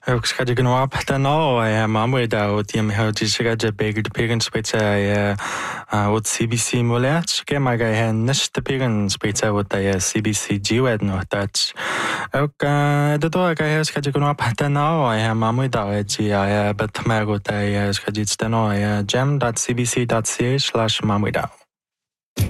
Ook ska jag nog apta nå mamma da och jag har ju ska bigger parents spitsa och CBC molat ska man ga nästa parents spitsa och det CBC GWED no touch. Och det då ga ska jag nog apta nå mamma da jag bet mig och det ska jag stanna gem.cbc.ch/mamma